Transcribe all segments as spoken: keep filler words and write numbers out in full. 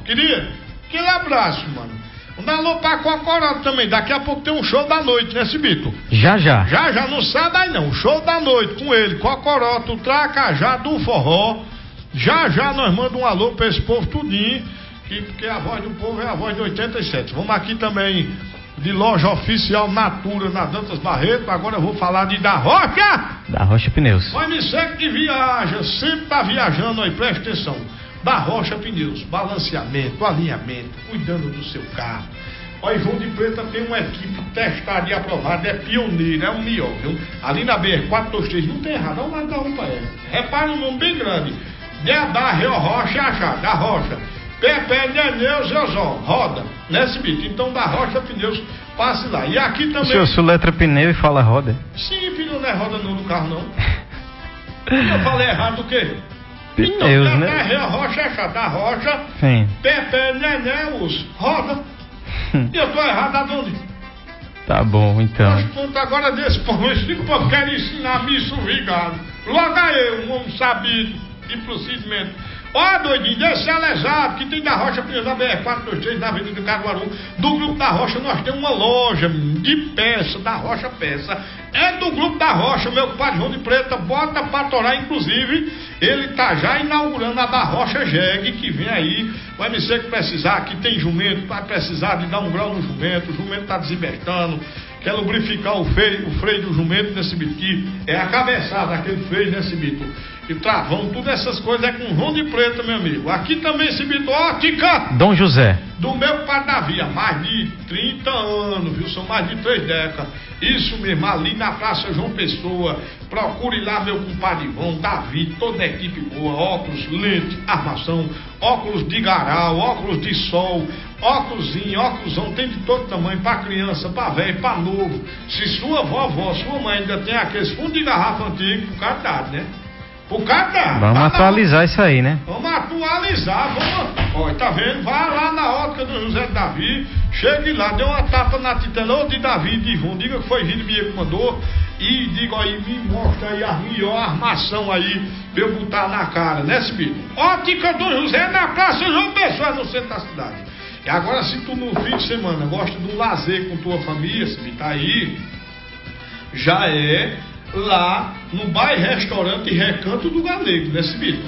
queria? Aquele abraço, mano. Um alô pra Cocoró também. Daqui a pouco tem um show da noite, né, Cibito? Já, já. Já, já, não sai daí não. Show da noite com ele, Cocoró, do Tracajá, do Forró. Já, já nós mandamos um alô pra esse povo tudinho, que, porque a voz do povo é a voz de oitenta e sete. Vamos aqui também de loja oficial Natura, na Dantas Barreto. Agora eu vou falar de Da Rocha. Da Rocha Pneus. Vai me segue que viaja, sempre tá viajando aí, presta atenção. Da Rocha Pneus, balanceamento, alinhamento, cuidando do seu carro. Olha, João de Preta tem uma equipe testada e aprovada, é pioneira, é um melhor, viu? Ali na B R quatrocentos e vinte e três, não tem errado, é um lado da um para ela. Repara um nome bem grande. Da Rio Rocha, achar, Da Rocha. Pepe, Neneu, Zezó, roda, né, Cibito? Então, Da Rocha Pneus, passe lá. E aqui também... O senhor soletra pneu e fala roda? Sim, filho, não é roda não do carro, não. Eu falei errado o quê? Pneus, então, né? Da Rio Rocha, achar, Da Rocha. Sim. Pepe, Neneu, roda. E eu tô errado aonde? Tá bom, então. Mas ponto agora desse povo, esse povo quer ensinar a mim isso, ligado. Logo eu, um homem sabido de procedimento. Ó, doidinho, desse Alesado, que tem Da Rocha Pneus na B R quatrocentos e vinte e três, na Avenida do Caruaru. Do Grupo Da Rocha, nós temos uma loja de peça, Da Rocha Peça. É do Grupo Da Rocha, meu compadre João de Preta, bota pra torar, inclusive, ele tá já inaugurando a Da Rocha Jeg, que vem aí. Vai me ser que precisar, que tem jumento, vai precisar de dar um grau no jumento, o jumento tá desinvertando. Quer lubrificar o freio, o freio do jumento nesse bito aqui, é a cabeçada, aquele freio nesse bito. E travão, tudo essas coisas é com João de Preta, meu amigo. Aqui também esse bito, ótica. Dom José. Do meu pai Davi, há mais de trinta anos, viu? São mais de três décadas. Isso mesmo, ali na Praça João Pessoa. Procure lá meu compadre Ivão, Davi, toda a equipe boa. Óculos, lente, armação, óculos de garal, óculos de sol, óculosinho, óculosão, tem de todo tamanho, pra criança, pra velho, pra novo. Se sua vovó, sua mãe ainda tem aqueles fundos de garrafa antigo, pro cara dá, né? Pro cara dá. Vamos tá atualizar na... isso aí, né? Vamos atualizar, vamos. Olha, tá vendo? Vai lá na ótica do José Davi, chegue lá, dê uma tapa na titela, ou de Davi, de Ivon, diga que foi Gil Bia que mandou, e diga aí, me mostra aí a melhor armação aí, pra eu botar na cara, né, Cibito? Ótica do José na Praça João Pessoa, no centro da cidade. E agora, se tu no fim de semana gosta de um lazer com tua família, Cibito, aí, já é lá no bairro restaurante Recanto do Galego, né, Cibito?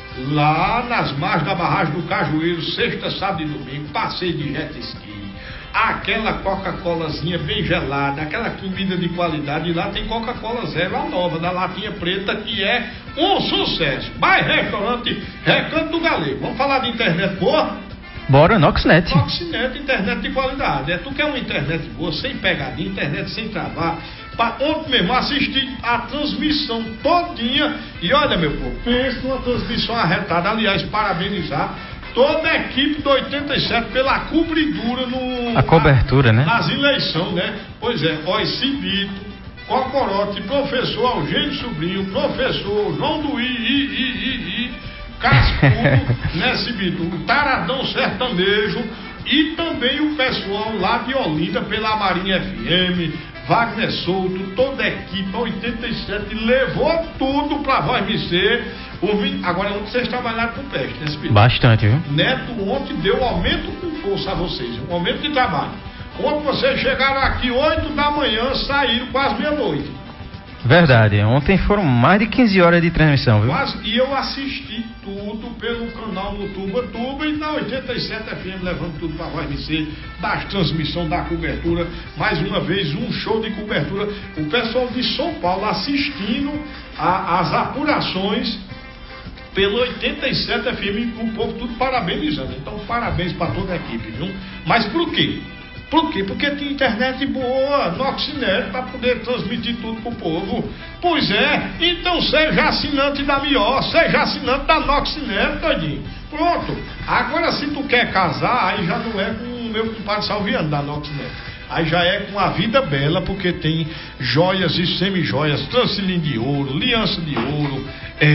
Lá nas margens da barragem do Cajueiro, sexta, sábado e domingo, passeio de jet ski, aquela Coca-Colazinha bem gelada, aquela comida de qualidade. E lá tem Coca-Cola Zero, a nova, da latinha preta, que é um sucesso. Bairro restaurante Recanto do Galego. Vamos falar de internet boa? Bora, Noxnet. Noxnet, internet de qualidade. É, tu quer uma internet boa, sem pegadinha, internet sem travar, para ontem mesmo assistir a transmissão todinha. E olha, meu povo, pensa numa transmissão arretada. Aliás, parabenizar toda a equipe do oitenta e sete pela cobridura no... A cobertura, na, né? nas eleições, né? Pois é, ó, Cibito, Cocorote, professor Eugênio Sobrinho, professor João do I, I, I, I, I Cascudo, né, Cibito? O Taradão Sertanejo e também o pessoal lá de Olinda pela Marinha F M, Wagner Souto, toda a equipe, oitenta e sete, levou tudo pra Voz M C. Agora, ontem vocês trabalharam com peste, né, Cibito? Bastante, viu? Neto ontem deu aumento com força a vocês, um aumento de trabalho. Ontem vocês chegaram aqui oito da manhã, saíram quase meia-noite. Verdade, ontem foram mais de quinze horas de transmissão, viu? Quase, e eu assisti tudo pelo canal no Tuba Tuba e na oitenta e sete F M, levando tudo para a Voz M C, das transmissão, da cobertura. Mais uma vez, um show de cobertura. O pessoal de São Paulo assistindo a, as apurações pelo oitenta e sete F M, o povo tudo parabenizando. Então, parabéns para toda a equipe, viu? Mas por quê? Por quê? Porque tem internet boa, Noxnet, para poder transmitir tudo pro povo. Pois é, então seja assinante da M I O, seja assinante da Noxnet, tadinho. Pronto. Agora, se tu quer casar, aí já não é com o meu compadre Salviano da Noxnet. Aí já é com a Vida Bela, porque tem joias e semi-joias, transilim de ouro, aliança de ouro.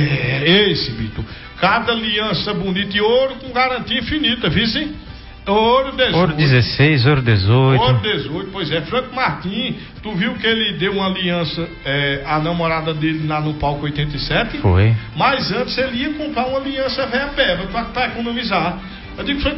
É, esse, Vitor. Cada aliança bonita e ouro com garantia infinita, viu, sim? Ouro dezoito. Ouro dezesseis, ouro dezoito. Ouro dezoito, pois é. Franco Martim, tu viu que ele deu uma aliança é, à namorada dele lá no palco oitenta e sete? Foi. Mas antes ele ia comprar uma aliança velha peba pra, pra economizar. Eu digo, Franco